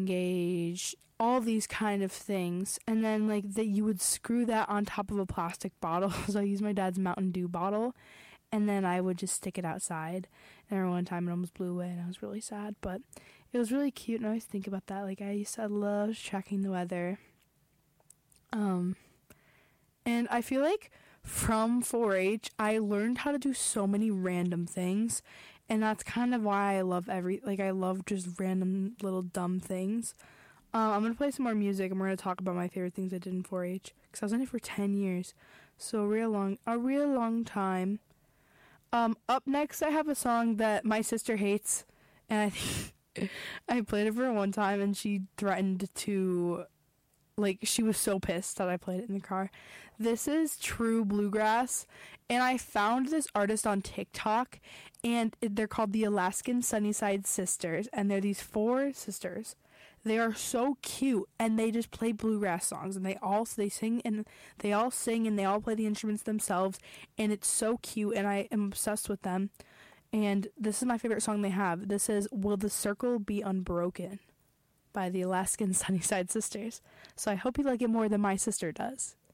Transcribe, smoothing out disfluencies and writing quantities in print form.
gauge, all these kind of things. And then like that you would screw that on top of a plastic bottle. So I used my dad's Mountain Dew bottle, and then I would just stick it outside. And every one time it almost blew away, and I was really sad. But it was really cute, and I always think about that. Like I loved tracking the weather. And I feel like from 4-H, I learned how to do so many random things, and that's kind of why I love I love just random little dumb things. I'm going to play some more music, and we're going to talk about my favorite things I did in 4-H, because I was in it for 10 years, so a real long time. Up next, I have a song that my sister hates, and I think I played it for her one time, and she threatened to... Like, she was so pissed that I played it in the car. This is True Bluegrass, and I found this artist on TikTok, and they're called the Alaskan Sunnyside Sisters, and they're these 4 sisters. They are so cute, and they just play bluegrass songs, and they sing, and they all play the instruments themselves, and it's so cute, and I am obsessed with them. And this is my favorite song they have. This is Will the Circle Be Unbroken by the Alaskan Sunnyside Sisters. So I hope you like it more than my sister does.